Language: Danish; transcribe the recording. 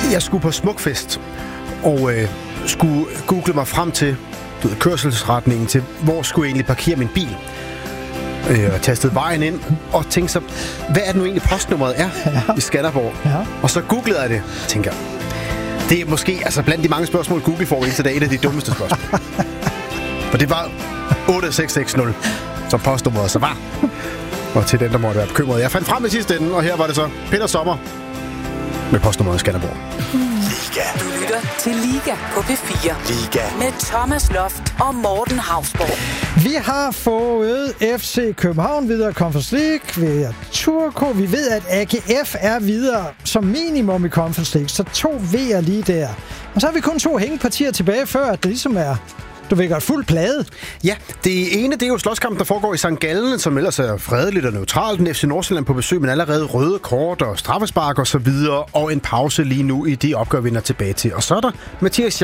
Jeg skulle på Smukfest, og skulle google mig frem til kørselsretningen til, hvor skulle jeg egentlig parkere min bil. Jeg tastede vejen ind og tænkte så, hvad er det nu egentlig postnummeret er i Skanderborg? Ja. Og så googlede jeg det, tænker jeg. Det er måske, altså blandt de mange spørgsmål, Google får indtil dag, et af de dummeste spørgsmål. For det var 8660, som postnummeret så var. Og til den, der måtte være bekymret. Jeg fandt frem i sidste ende, og her var det så Peter Sommer med postnummeret i Skanderborg. Liga. Du lytter til Liga på P4. Liga. Med Thomas Loft og Morten Hausborg. Vi har fået FC København videre Conference League ved Turco. Vi ved, at AGF er videre som minimum i Conference League. Så 2 V'er lige der. Og så har vi kun 2 hængepartier tilbage, før at det ligesom er... Du vækker et fuld plade. Ja, det ene, det er jo slåskampen, der foregår i St. Gallen, som ellers er fredeligt og neutralt. Den FC Nordsjælland på besøg, men allerede røde kort og straffespark og så videre. Og en pause lige nu i de opgør, vi er tilbage til. Og så er der Mathias